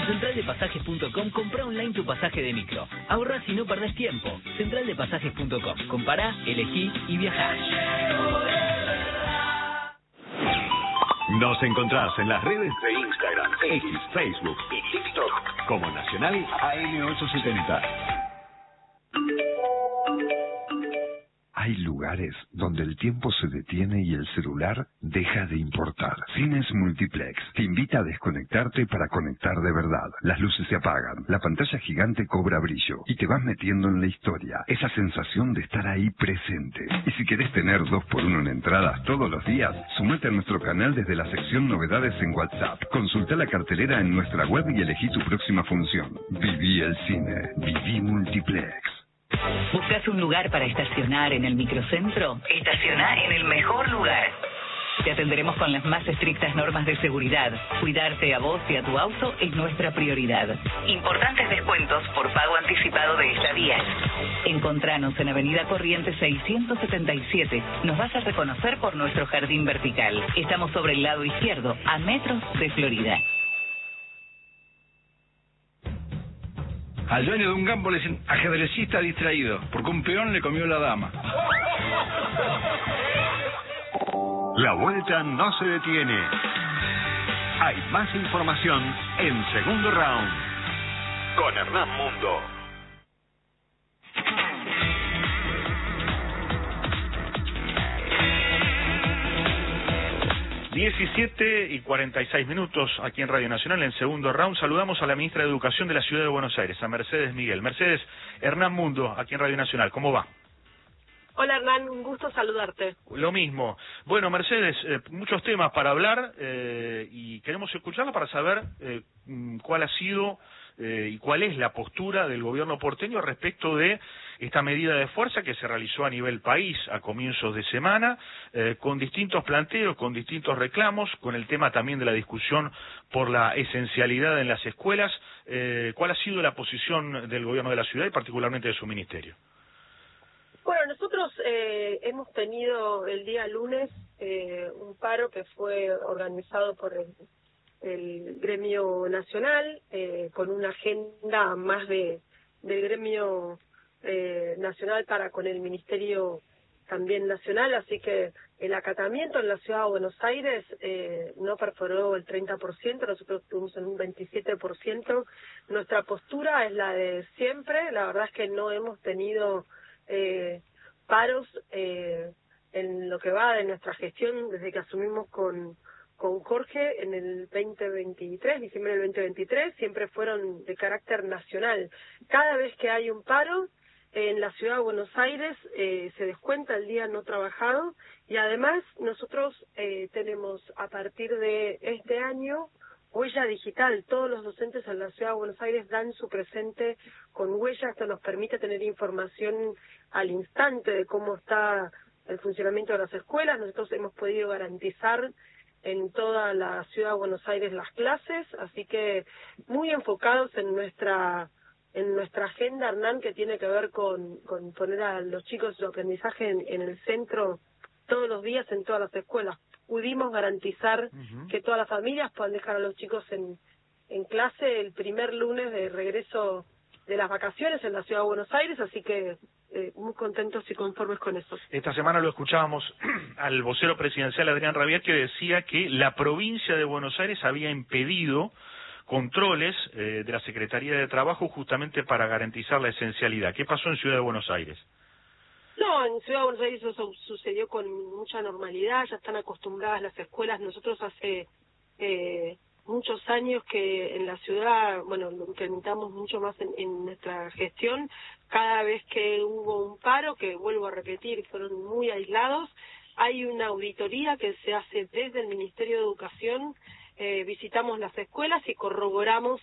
centraldepasajes.com, compra online tu pasaje de micro. Ahorrás y no perdés tiempo. Centraldepasajes.com. Compará, elegí y viajá. Nos encontrás en las redes de Instagram, X, Facebook y TikTok como Nacional AM870. Hay lugares donde el tiempo se detiene y el celular deja de importar. Cines Multiplex te invita a desconectarte para conectar de verdad. Las luces se apagan, la pantalla gigante cobra brillo y te vas metiendo en la historia. Esa sensación de estar ahí presente. Y si querés tener 2x1 en entradas todos los días, sumate a nuestro canal desde la sección Novedades en WhatsApp. Consulta la cartelera en nuestra web y elegí tu próxima función. Viví el cine. Viví Multiplex. ¿Buscas un lugar para estacionar en el microcentro? Estacioná en el mejor lugar. Te atenderemos con las más estrictas normas de seguridad. Cuidarte a vos y a tu auto es nuestra prioridad. Importantes descuentos por pago anticipado de estadías. Encontranos en Avenida Corrientes 677. Nos vas a reconocer por nuestro jardín vertical. Estamos sobre el lado izquierdo, a metros de Florida. Al dueño de un campo le dicen ajedrecista distraído, porque un peón le comió la dama. La vuelta no se detiene. Hay más información en Segundo Round con Hernán Mundo. y 46 aquí en Radio Nacional, en Segundo Round. Saludamos a la ministra de Educación de la Ciudad de Buenos Aires, a Mercedes Miguel. Mercedes, Hernán Mundo, aquí en Radio Nacional. ¿Cómo va? Hola Hernán, un gusto saludarte. Lo mismo. Bueno, Mercedes, muchos temas para hablar y queremos escucharla para saber cuál ha sido y cuál es la postura del gobierno porteño respecto de esta medida de fuerza que se realizó a nivel país a comienzos de semana, con distintos planteos, con distintos reclamos, con el tema también de la discusión por la esencialidad en las escuelas. ¿Cuál ha sido la posición del gobierno de la ciudad y particularmente de su ministerio? Bueno, nosotros hemos tenido el día lunes un paro que fue organizado por el gremio nacional, con una agenda más del gremio nacional para con el ministerio también nacional, así que el acatamiento en la ciudad de Buenos Aires no perforó el 30%, nosotros estuvimos en un 27%. Nuestra postura es la de siempre, la verdad es que no hemos tenido paros en lo que va de nuestra gestión desde que asumimos con Jorge en el 2023, diciembre del 2023, siempre fueron de carácter nacional. Cada vez que hay un paro en la ciudad de Buenos Aires se descuenta el día no trabajado y además nosotros tenemos a partir de este año huella digital. Todos los docentes en la ciudad de Buenos Aires dan su presente con huella. Esto nos permite tener información al instante de cómo está el funcionamiento de las escuelas. Nosotros hemos podido garantizar en toda la ciudad de Buenos Aires las clases, así que muy enfocados en nuestra agenda, Hernán, que tiene que ver con poner a los chicos su aprendizaje en el centro todos los días en todas las escuelas. Pudimos garantizar que todas las familias puedan dejar a los chicos en clase el primer lunes de regreso de las vacaciones en la ciudad de Buenos Aires, así que muy contentos y conformes con eso. Esta semana lo escuchábamos al vocero presidencial Adrián Rabiat, que decía que la provincia de Buenos Aires había impedido controles de la Secretaría de Trabajo justamente para garantizar la esencialidad. ¿Qué pasó en Ciudad de Buenos Aires? No, en Ciudad de Buenos Aires eso sucedió con mucha normalidad, ya están acostumbradas las escuelas. Nosotros hace muchos años que en la ciudad, bueno, lo implementamos mucho más en nuestra gestión. Cada vez que hubo un paro, que vuelvo a repetir, fueron muy aislados, hay una auditoría que se hace desde el Ministerio de Educación. Visitamos las escuelas y corroboramos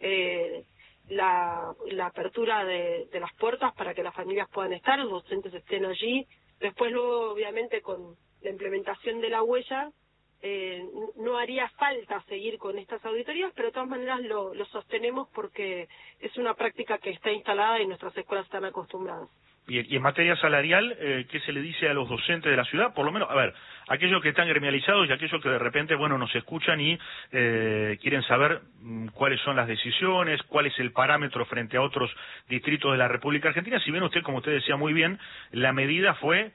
la apertura de las puertas para que las familias puedan estar, los docentes estén allí. Después, luego, obviamente, con la implementación de la huella, no haría falta seguir con estas auditorías, pero de todas maneras lo sostenemos porque es una práctica que está instalada y nuestras escuelas están acostumbradas. Y en materia salarial, ¿qué se le dice a los docentes de la ciudad? Por lo menos, a ver, aquellos que están gremializados y aquellos que de repente, bueno, nos escuchan y quieren saber cuáles son las decisiones, cuál es el parámetro frente a otros distritos de la República Argentina. Si bien usted, como usted decía muy bien, la medida fue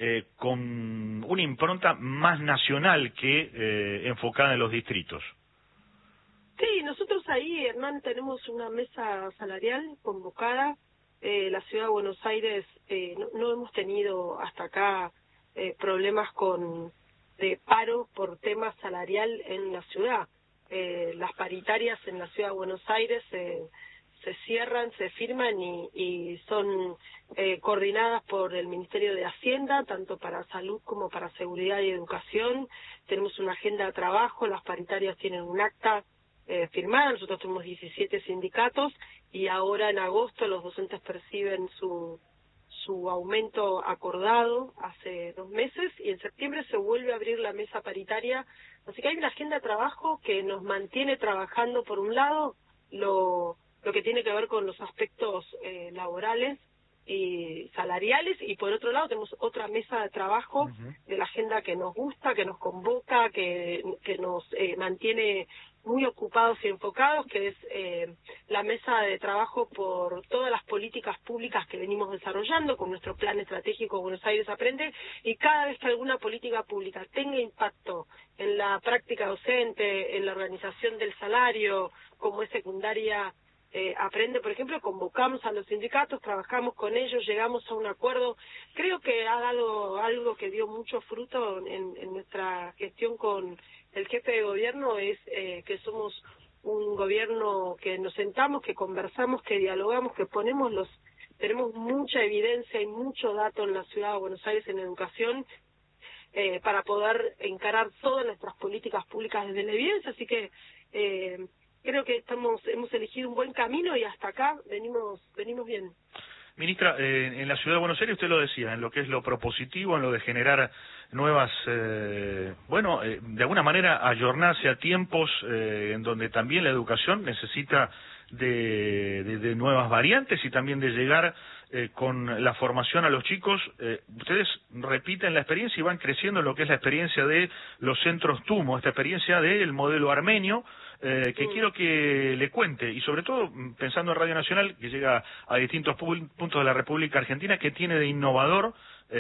con una impronta más nacional que enfocada en los distritos. Sí, nosotros ahí, Hernán, tenemos una mesa salarial convocada. La Ciudad de Buenos Aires no hemos tenido hasta acá problemas de paro por tema salarial en la ciudad. Las paritarias en la Ciudad de Buenos Aires se cierran, se firman y son coordinadas por el Ministerio de Hacienda, tanto para salud como para seguridad y educación. Tenemos una agenda de trabajo, las paritarias tienen un acta firmada, nosotros tenemos 17 sindicatos y ahora en agosto los docentes perciben su aumento acordado hace 2 meses y en septiembre se vuelve a abrir la mesa paritaria, así que hay una agenda de trabajo que nos mantiene trabajando por un lado lo que tiene que ver con los aspectos laborales y salariales y por otro lado tenemos otra mesa de trabajo de la agenda que nos gusta, que nos convoca, que nos mantiene muy ocupados y enfocados, que es la mesa de trabajo por todas las políticas públicas que venimos desarrollando con nuestro plan estratégico Buenos Aires Aprende, y cada vez que alguna política pública tenga impacto en la práctica docente, en la organización del salario, como es secundaria Aprende, por ejemplo, convocamos a los sindicatos, trabajamos con ellos, llegamos a un acuerdo. Creo que ha dado algo que dio mucho fruto en nuestra gestión con el jefe de gobierno, es que somos un gobierno que nos sentamos, que conversamos, que dialogamos, que tenemos mucha evidencia y mucho dato en la Ciudad de Buenos Aires en educación para poder encarar todas nuestras políticas públicas desde la evidencia, así que creo que hemos elegido un buen camino y hasta acá venimos bien. Ministra, en la Ciudad de Buenos Aires usted lo decía, en lo que es lo propositivo, en lo de generar nuevas, de alguna manera ayornarse a tiempos en donde también la educación necesita de nuevas variantes y también de llegar con la formación a los chicos. Ustedes repiten la experiencia y van creciendo en lo que es la experiencia de los centros TUMO, esta experiencia del modelo armenio, que quiero que le cuente, y sobre todo pensando en Radio Nacional, que llega a distintos puntos de la República Argentina, que tiene de innovador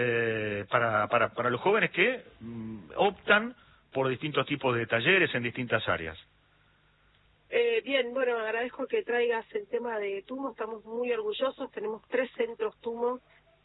para los jóvenes que optan por distintos tipos de talleres en distintas áreas. Bien, bueno, agradezco que traigas el tema de TUMO, estamos muy orgullosos, tenemos 3 centros TUMO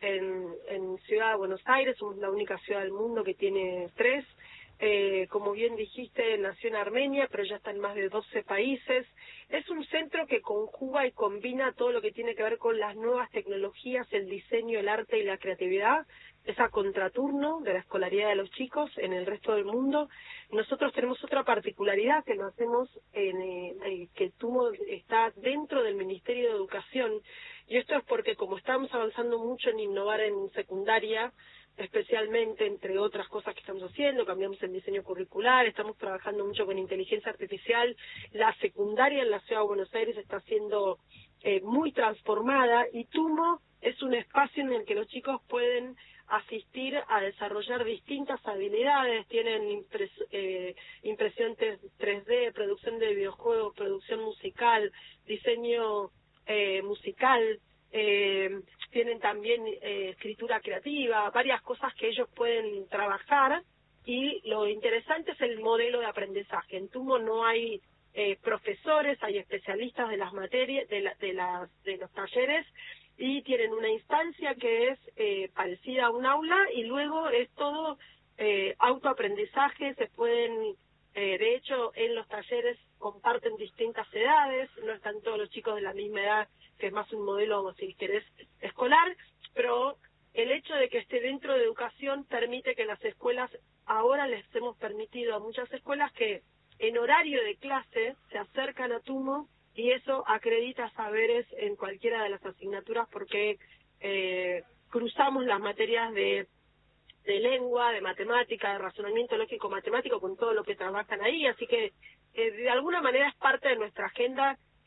en Ciudad de Buenos Aires, somos la única ciudad del mundo que tiene 3. Como bien dijiste, nació en Armenia, pero ya está en más de 12 países. Es un centro que conjuga y combina todo lo que tiene que ver con las nuevas tecnologías, el diseño, el arte y la creatividad. Es a contraturno de la escolaridad de los chicos en el resto del mundo. Nosotros tenemos otra particularidad que lo hacemos que TUMO está dentro del Ministerio de Educación, y esto es porque como estamos avanzando mucho en innovar en secundaria, especialmente, entre otras cosas que estamos haciendo, cambiamos el diseño curricular, estamos trabajando mucho con inteligencia artificial, la secundaria en la Ciudad de Buenos Aires está siendo muy transformada, y TUMO es un espacio en el que los chicos pueden asistir a desarrollar distintas habilidades, tienen impresión 3D, producción de videojuegos, producción musical, diseño musical, tienen también escritura creativa, varias cosas que ellos pueden trabajar, y lo interesante es el modelo de aprendizaje. En TUMO no hay profesores, hay especialistas de las materias, de los talleres, y tienen una instancia que es parecida a un aula, y luego es todo autoaprendizaje. Se pueden, de hecho, en los talleres comparten distintas edades, no están todos los chicos de la misma edad, que es más un modelo, si querés, escolar, pero el hecho de que esté dentro de educación permite que las escuelas, ahora les hemos permitido a muchas escuelas que en horario de clase se acercan a TUMO, y eso acredita saberes en cualquiera de las asignaturas, porque cruzamos las materias de lengua, de matemática, de razonamiento lógico-matemático con todo lo que trabajan ahí, así que de alguna manera es parte de nuestra agenda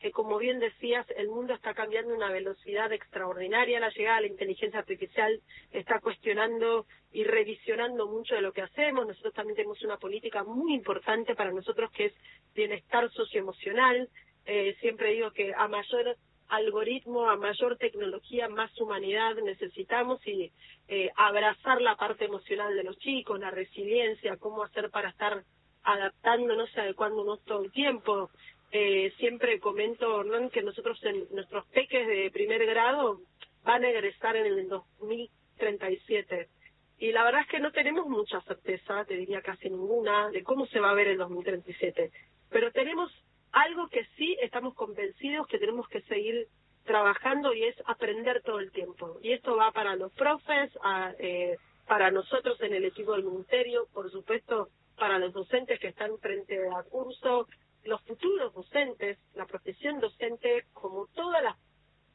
como bien decías, el mundo está cambiando a una velocidad extraordinaria. La llegada de la inteligencia artificial está cuestionando y revisionando mucho de lo que hacemos. Nosotros también tenemos una política muy importante para nosotros que es bienestar socioemocional. Siempre digo que a mayor algoritmo, a mayor tecnología, más humanidad necesitamos, y abrazar la parte emocional de los chicos, la resiliencia, cómo hacer para estar adaptándonos y adecuándonos todo el tiempo. Siempre comento, Hernán, que nosotros, nuestros peques de primer grado van a egresar en el 2037. Y la verdad es que no tenemos mucha certeza, te diría casi ninguna, de cómo se va a ver el 2037. Pero tenemos algo que sí estamos convencidos que tenemos que seguir trabajando, y es aprender todo el tiempo. Y esto va para los profes, para nosotros en el equipo del ministerio, por supuesto para los docentes que están frente a curso, los futuros docentes, la profesión docente, como todas las...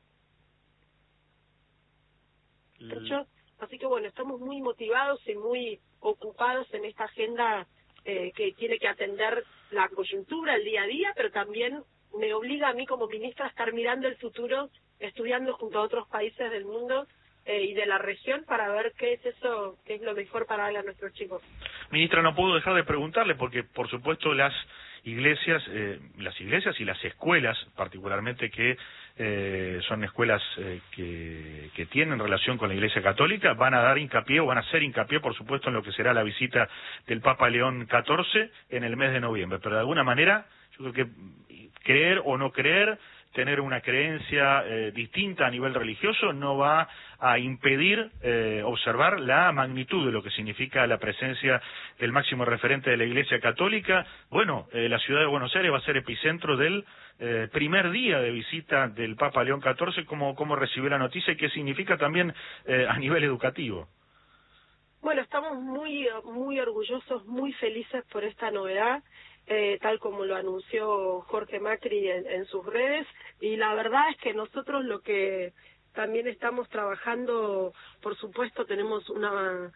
Así que bueno, estamos muy motivados y muy ocupados en esta agenda que tiene que atender la coyuntura, el día a día, pero también me obliga a mí como ministra a estar mirando el futuro, estudiando junto a otros países del mundo y de la región para ver qué es eso, qué es lo mejor para darle a nuestros chicos. Ministra, no puedo dejar de preguntarle, porque por supuesto las iglesias y las escuelas, particularmente que son escuelas que tienen relación con la Iglesia Católica, van a dar hincapié, o van a hacer hincapié, por supuesto, en lo que será la visita del Papa León XIV en el mes de noviembre. Pero de alguna manera, yo creo que creer o no creer, tener una creencia distinta a nivel religioso no va a impedir observar la magnitud de lo que significa la presencia del máximo referente de la Iglesia Católica. Bueno, la ciudad de Buenos Aires va a ser epicentro del primer día de visita del Papa León XIV. ¿Cómo recibió la noticia y qué significa también a nivel educativo? Bueno, estamos muy orgullosos, muy felices por esta novedad. Tal como lo anunció Jorge Macri en sus redes, y la verdad es que nosotros lo que también estamos trabajando, por supuesto tenemos una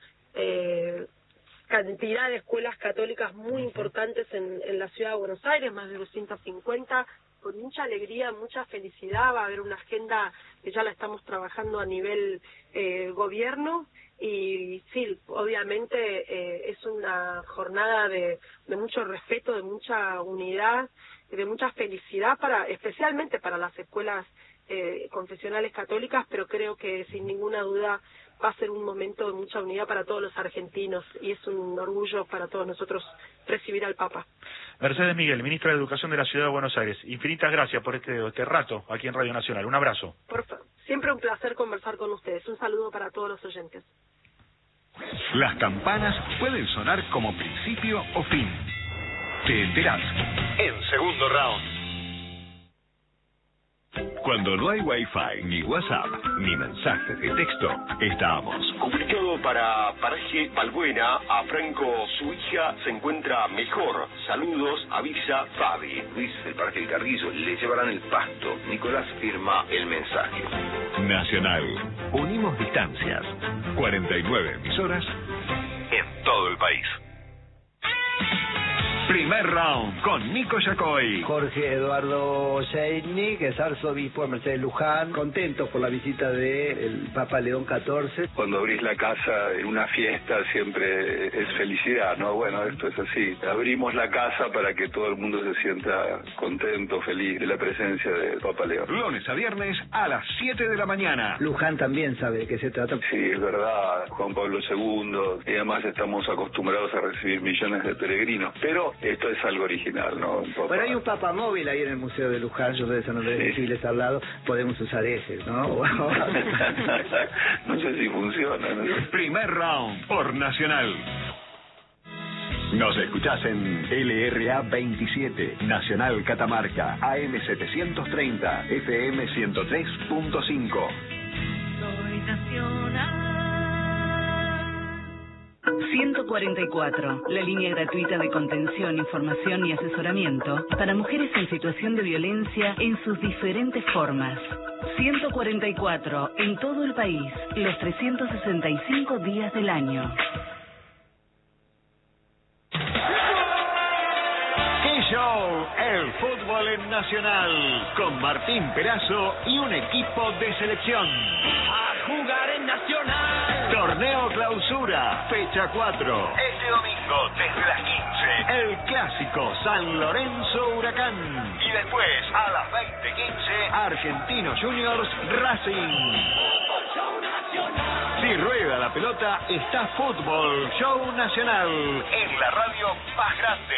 cantidad de escuelas católicas muy importantes en la ciudad de Buenos Aires, más de 250, con mucha alegría, mucha felicidad. Va a haber una agenda que ya la estamos trabajando a nivel gobierno. Y sí, obviamente es una jornada de mucho respeto, de mucha unidad, de mucha felicidad, especialmente para las escuelas confesionales católicas, pero creo que sin ninguna duda va a ser un momento de mucha unidad para todos los argentinos, y es un orgullo para todos nosotros recibir al Papa. Mercedes Miguel, ministra de Educación de la Ciudad de Buenos Aires, infinitas gracias por este rato aquí en Radio Nacional. Un abrazo. Siempre un placer conversar con ustedes. Un saludo para todos los oyentes. Las campanas pueden sonar como principio o fin. Te enterás en Segundo Round. Cuando no hay Wi-Fi, ni WhatsApp, ni mensajes de texto, estamos. Comunicado para Paraje Balbuena, a Franco, su hija se encuentra mejor. Saludos, avisa Fabi. Luis, el Parque del Carguillo, le llevarán el pasto. Nicolás firma el mensaje. Nacional. Unimos distancias. 49 emisoras en todo el país. Primer round con Nico Yacoy. Jorge Eduardo Sheini, que es arzobispo de Mercedes Luján, contentos por la visita del Papa León XIV. Cuando abrís la casa en una fiesta siempre es felicidad, ¿no? Bueno, esto es así. Abrimos la casa para que todo el mundo se sienta contento, feliz de la presencia del Papa León. Lunes a viernes a las 7 de la mañana. Luján también sabe de qué se trata. Sí, es verdad, Juan Pablo II, y además estamos acostumbrados a recibir millones de peregrinos, pero esto es algo original, ¿no? Bueno, hay un Papa móvil ahí en el Museo de Luján, yo de San Andrés de Giles al lado, podemos usar ese, ¿no? No sé si funciona, ¿no? Primer round por Nacional. Nos escuchás en LRA 27, Nacional Catamarca, AM 730, FM 103.5. Soy Nacional. 144, la línea gratuita de contención, información y asesoramiento para mujeres en situación de violencia en sus diferentes formas. 144, en todo el país, los 365 días del año. Quillo Show, el fútbol en Nacional, con Martín Perazo y un equipo de selección. A jugar en Nacional. Torneo Clausura, fecha 4. Este domingo, desde las 15. El clásico San Lorenzo Huracán. Y después, a las 20:15, Argentinos Juniors Racing. Si rueda la pelota, está Fútbol Show Nacional, en la radio más grande.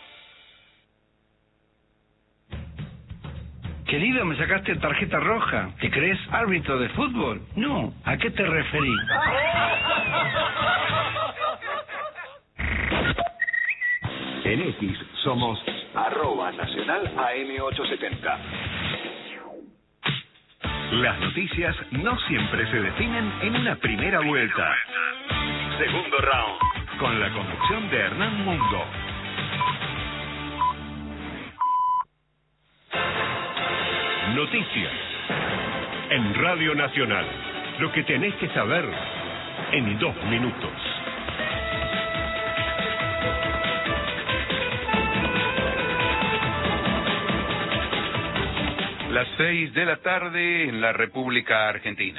Querido, me sacaste tarjeta roja. ¿Te crees árbitro de fútbol? No. ¿A qué te referís? En X somos @Nacional AM870. Las noticias no siempre se definen en una primera vuelta. Segundo round. Con la conducción de Hernán Mundo. Noticias. En Radio Nacional. Lo que tenés que saber en 2 minutos. Las 6 de la tarde en la República Argentina.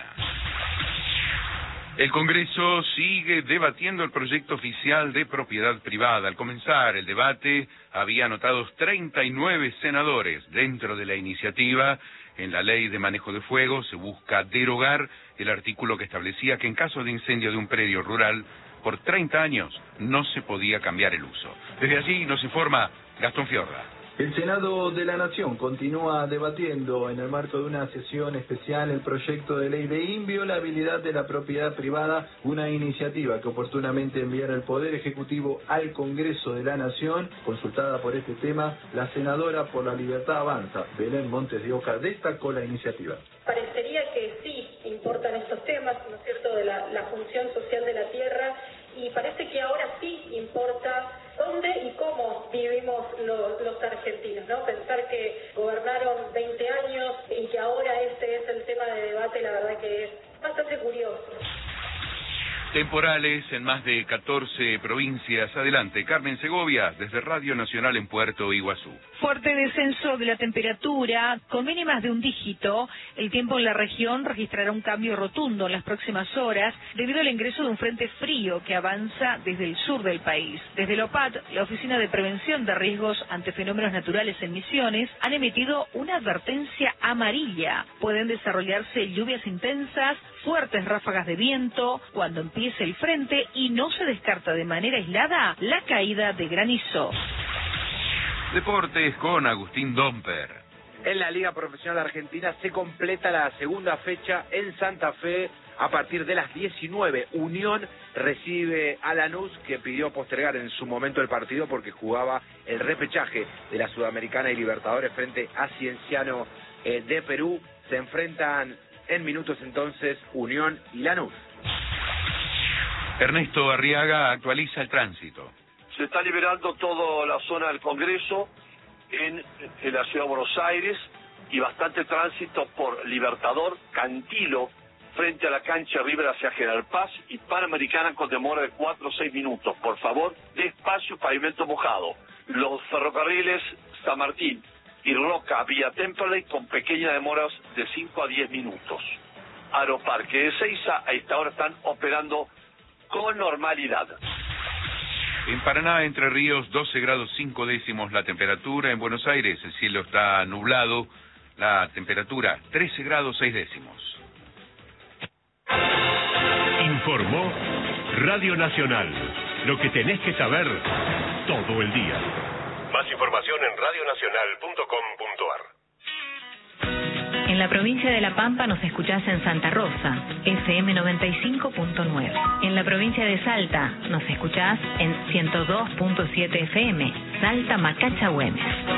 El Congreso sigue debatiendo el proyecto oficial de propiedad privada. Al comenzar el debate, había anotados 39 senadores. Dentro de la iniciativa, en la Ley de Manejo de Fuego, se busca derogar el artículo que establecía que en caso de incendio de un predio rural, por 30 años no se podía cambiar el uso. Desde allí nos informa Gastón Fiorda. El Senado de la Nación continúa debatiendo en el marco de una sesión especial el proyecto de ley de inviolabilidad de la propiedad privada, una iniciativa que oportunamente enviara el Poder Ejecutivo al Congreso de la Nación. Consultada por este tema, la senadora por la Libertad Avanza, Belén Montes de Oca, destacó la iniciativa. Parecería que sí importan estos temas, ¿no es cierto?, de la función social de la tierra, y parece que ahora sí importa dónde y cómo vivimos los argentinos, ¿no? Pensar que gobernaron 20 años y que ahora este es el tema de debate, la verdad que es bastante curioso. Temporales en más de 14 provincias. Adelante, Carmen Segovia, desde Radio Nacional en Puerto Iguazú. Fuerte descenso de la temperatura, con mínimas de un dígito. El tiempo en la región registrará un cambio rotundo en las próximas horas debido al ingreso de un frente frío que avanza desde el sur del país. Desde el OPAT, la Oficina de Prevención de Riesgos ante Fenómenos Naturales en Misiones, han emitido una advertencia amarilla. Pueden desarrollarse lluvias intensas, fuertes ráfagas de viento cuando empiece el frente y no se descarta de manera aislada la caída de granizo. Deportes con Agustín Domper. En la Liga Profesional Argentina se completa la segunda fecha en Santa Fe a partir de las 19. Unión recibe a Lanús, que pidió postergar en su momento el partido porque jugaba el repechaje de la Sudamericana y Libertadores frente a Cienciano de Perú. Se enfrentan en minutos entonces Unión y Lanús. Ernesto Arriaga actualiza el tránsito. Se está liberando toda la zona del Congreso en la ciudad de Buenos Aires y bastante tránsito por Libertador, Cantilo, frente a la cancha River hacia General Paz y Panamericana con demora de 4 o 6 minutos. Por favor, despacio, pavimento mojado. Los ferrocarriles San Martín y Roca vía Temperley con pequeñas demoras de 5 a 10 minutos. Aeroparque de Ezeiza a esta hora están operando con normalidad. En Paraná, Entre Ríos, 12 grados 5 décimos la temperatura. En Buenos Aires, el cielo está nublado. La temperatura, 13 grados 6 décimos. Informó Radio Nacional. Lo que tenés que saber todo el día. Más información en radionacional.com.ar. En la provincia de La Pampa nos escuchás en Santa Rosa, FM 95.9. En la provincia de Salta nos escuchás en 102.7 FM, Salta Macacha Güemes.